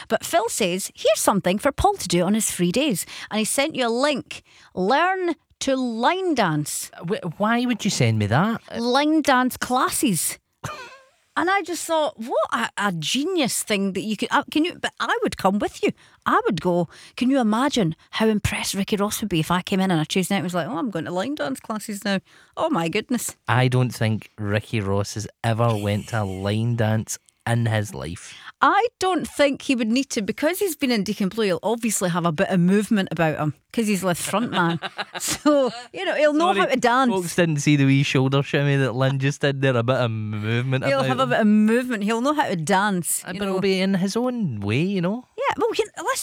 But Phil says, here's something for Paul to do on his free days. And he sent you a link. Learn to line dance. Why would you send me that? Line dance classes. And I just thought, what a genius thing that you could. But I would come with you. I would go. Can you imagine how impressed Ricky Ross would be if I came in on a Tuesday night and was like, oh, I'm going to line dance classes now. Oh my goodness. I don't think Ricky Ross has ever went to a line dance in his life. I don't think he would need to, because he's been in Deacon Blue. He'll obviously have a bit of movement about him because he's left front man. So, he'll know how to dance. Folks didn't see the wee shoulder shimmy that Lynn just did there. A bit of movement. He'll have a bit of movement. He'll know how to dance. But it'll be in his own way, Yeah, well, listen.